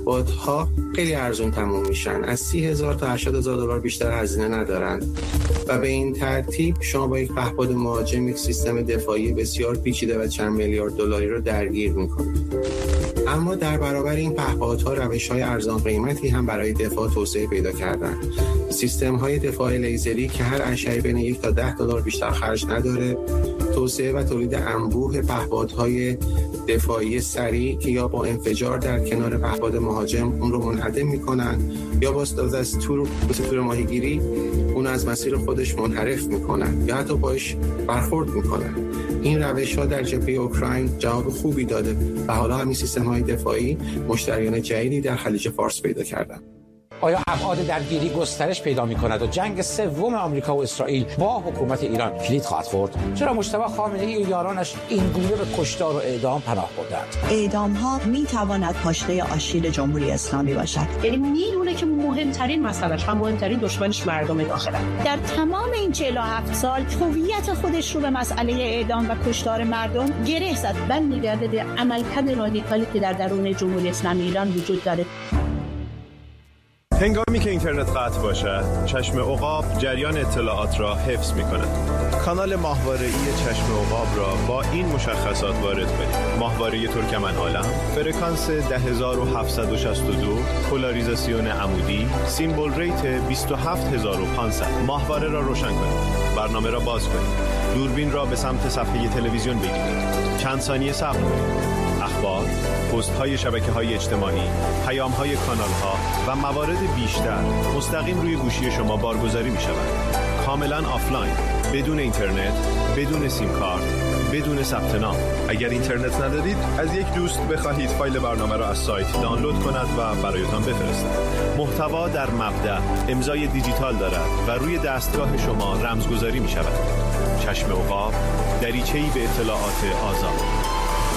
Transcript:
پهپادها خیلی ارزون تموم میشن، از 30,000 تا 80,000 دلار بیشتر هزینه ندارن و به این ترتیب شما با یک پهپاد مهاجم یک سیستم دفاعی بسیار پیچیده و چند میلیارد دلاری رو درگیر میکنید. اما در برابر این پهپادها روش‌های ارزان قیمتی هم برای دفاع توسعه پیدا کردن. سیستم‌های دفاع لیزری که هر اشعه بین 1 تا 10 دلار بیشتر خرج نداره، توسعه و تولید انبوه پهپادهای دفاعی سریع که یا با انفجار در کنار پهپاد مهاجم اون رو منهدم میکنن یا با استفاده از تور ماهیگیری اون از مسیر خودش منحرف میکنن یا حتی باش برخورد میکنن. این روش‌ها در جبهه اوکراین جواب خوبی داده و حالا همین سیستم‌های دفاعی مشتریان جدیدی در خلیج فارس پیدا کردن. آیا ابعاد درگیری گسترش پیدا می‌کند و جنگ سوم آمریکا و اسرائیل با حکومت ایران کلید خواهد خورد؟ چرا مجتبی خامنه‌ای و یارانش اینگونه به کشتار و اعدام پناه بردند؟ اعدام‌ها می‌تواند پاشنه آشیل جمهوری اسلامی باشد. یعنی میدونه که مهمترین مسئله‌اش و مهمترین دشمنش مردم داخله. در تمام این 47 سال هویت خودش رو به مسئله اعدام و کشتار مردم گره زد. برمیگرده به عملکرد رادیکالی که در درون جمهوری اسلامی ایران وجود داره. هنگامی که اینترنت قطع باشد، چشم عقاب جریان اطلاعات را حفظ می‌کند. کانال ماهواره‌ای چشم عقاب را با این مشخصات وارد کنید: ماهواره ترکمن عالم، فرکانس 10762، پولاریزاسیون عمودی، سیمبل ریت 27500. ماهواره را روشن کنید. برنامه را باز کنید. دوربین را به سمت صفحه تلویزیون بگیرید. چند ثانیه صبر کنید. اخبار، پست‌های شبکه‌های اجتماعی، پیام‌های کانال‌ها و موارد بیشتر مستقیم روی گوشی شما بارگذاری می‌شود. کاملاً آفلاین، بدون اینترنت، بدون سیم کارت، بدون ثبت نام. اگر اینترنت ندارید، از یک دوست بخواهید فایل برنامه را از سایت دانلود کند و برایتان بفرستد. محتوا در مبدأ امضای دیجیتال دارد و روی دستگاه شما رمزگذاری می‌شود. چشم عقاب، دریچه‌ای به اطلاعات آزاد.